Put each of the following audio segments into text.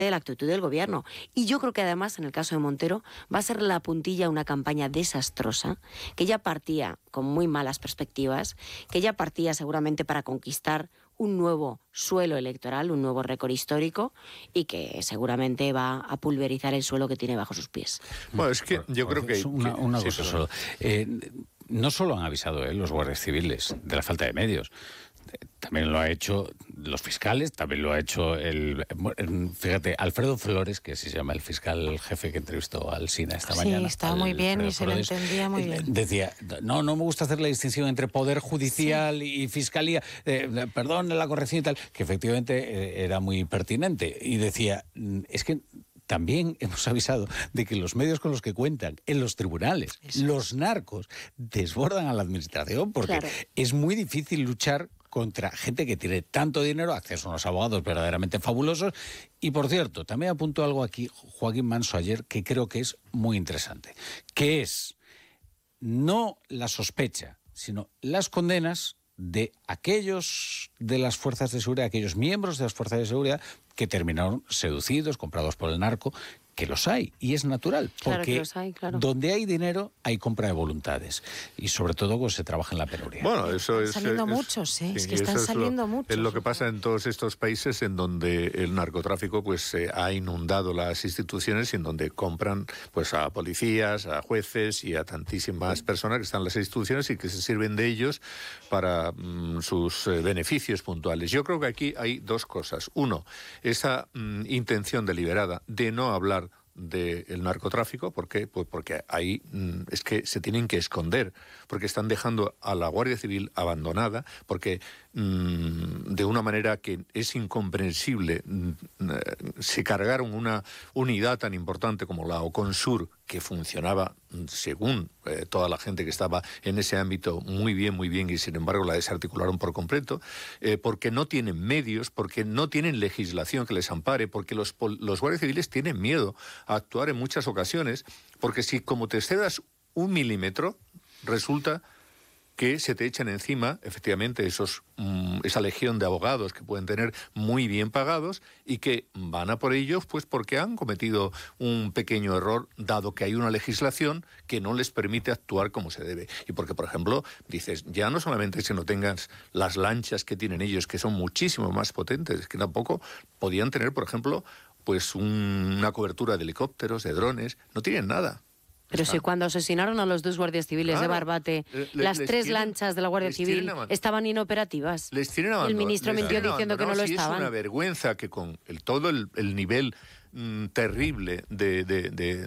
de la actitud del gobierno. Y yo creo que además, en el caso de Montero, va a ser la puntilla una campaña desastrosa, que ya partía con muy malas perspectivas, que ya partía seguramente para conquistar un nuevo suelo electoral, un nuevo récord histórico, y que seguramente va a pulverizar el suelo que tiene bajo sus pies. Bueno, es que yo creo que... Una cosa solo. No solo han avisado los guardias civiles de la falta de medios, también lo ha hecho los fiscales, también lo ha hecho fíjate, Alfredo Flores, que se llama el fiscal jefe que entrevistó al SINA esta mañana. Sí, estaba muy bien y se lo entendía muy bien. Decía, no me gusta hacer la distinción entre poder judicial y fiscalía, perdón, la corrección y tal, que efectivamente era muy pertinente. Y decía, es que también hemos avisado de que los medios con los que cuentan en los tribunales, los narcos, desbordan a la administración, porque es muy difícil luchar contra gente que tiene tanto dinero, acceso a unos abogados verdaderamente fabulosos. Y por cierto, también apuntó algo aquí Joaquín Manso ayer que creo que es muy interesante, que es no la sospecha, sino las condenas de aquellos de las fuerzas de seguridad, aquellos miembros de las fuerzas de seguridad que terminaron seducidos, comprados por el narco, que los hay, y es natural, porque donde hay dinero hay compra de voluntades, y sobre todo cuando se trabaja en la penuria. Bueno, eso están saliendo muchos, es que están saliendo muchos. Es lo que pasa en todos estos países en donde el narcotráfico pues ha inundado las instituciones y en donde compran pues a policías, a jueces y a tantísimas personas que están en las instituciones y que se sirven de ellos para sus beneficios puntuales. Yo creo que aquí hay dos cosas. Uno, esa intención deliberada de no hablar del narcotráfico. ¿Por qué? Pues porque ahí es que se tienen que esconder, porque están dejando a la Guardia Civil abandonada, porque de una manera que es incomprensible se cargaron una unidad tan importante como la Oconsur, que funcionaba según toda la gente que estaba en ese ámbito muy bien, y sin embargo la desarticularon por completo, porque no tienen medios, porque no tienen legislación que les ampare, porque los guardias civiles tienen miedo a actuar en muchas ocasiones, porque si como te excedas 1 milímetro, resulta que se te echan encima, efectivamente, esa legión de abogados que pueden tener muy bien pagados y que van a por ellos pues porque han cometido un pequeño error, dado que hay una legislación que no les permite actuar como se debe. Y porque, por ejemplo, dices, ya no solamente si no tengas las lanchas que tienen ellos, que son muchísimo más potentes, que tampoco podían tener, por ejemplo, pues una cobertura de helicópteros, de drones, no tienen nada. Pero si cuando asesinaron a los 2 guardias civiles de Barbate, las 3 lanchas de la Guardia Civil estaban inoperativas. El ministro mintió diciendo que no lo estaban. Es una vergüenza que con todo el nivel terrible de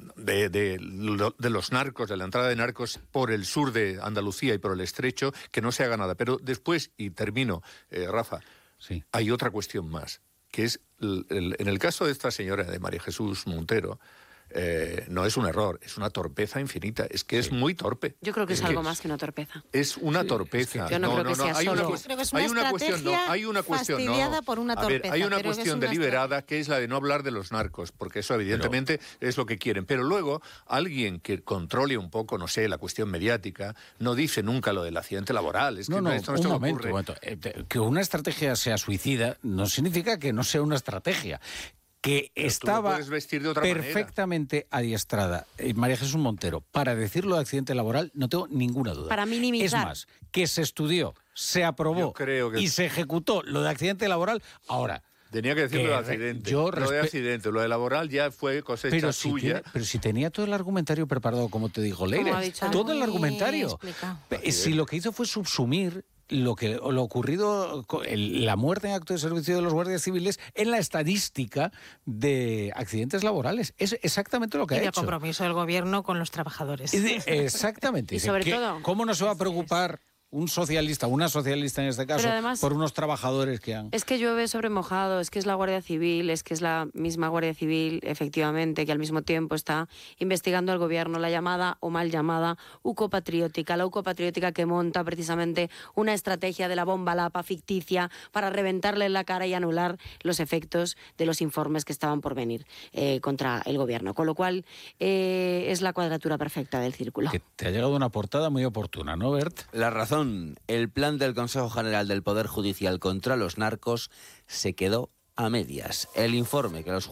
los narcos, de la entrada de narcos por el sur de Andalucía y por el estrecho, que no se haga nada. Pero después, y termino, Rafa, hay otra cuestión más, que es en el caso de esta señora, de María Jesús Montero, no es un error, es una torpeza infinita. Es que es muy torpe. Yo creo que es algo más que una torpeza. Es una torpeza. Yo no creo que sea solo. Hay una cuestión fastidiada por una torpeza. Hay una cuestión deliberada que es la de no hablar de los narcos, porque eso evidentemente es lo que quieren. Pero luego, alguien que controle un poco, no sé, la cuestión mediática, no dice nunca lo del accidente laboral. Es que esto no se me ocurre. Que una estrategia sea suicida no significa que no sea una estrategia. Que estaba perfectamente adiestrada María Jesús Montero para decirlo de accidente laboral, no tengo ninguna duda. Para minimizar. Es más, que se estudió, se aprobó y se ejecutó lo de accidente laboral. Ahora, tenía que decirlo de accidente. Lo de laboral ya fue cosecha suya. Pero si tenía todo el argumentario preparado, como te dijo Leire, todo el argumentario. Si lo que hizo fue subsumir lo ocurrido, la muerte en acto de servicio de los guardias civiles en la estadística de accidentes laborales. Es exactamente lo que ha hecho. Y el compromiso del gobierno con los trabajadores. Exactamente. Y sobre todo, ¿cómo no se va a preocupar un socialista, una socialista en este caso, además, por unos trabajadores que han... Es que llueve sobre mojado, es que es la Guardia Civil, es que es la misma Guardia Civil, efectivamente, que al mismo tiempo está investigando al gobierno, la llamada o mal llamada UCO patriótica, la UCO patriótica que monta precisamente una estrategia de la bomba lapa ficticia para reventarle en la cara y anular los efectos de los informes que estaban por venir contra el gobierno. Con lo cual, es la cuadratura perfecta del círculo. Que te ha llegado una portada muy oportuna, ¿no, Bert? La razón. El plan del Consejo General del Poder Judicial contra los narcos se quedó a medias. El informe que los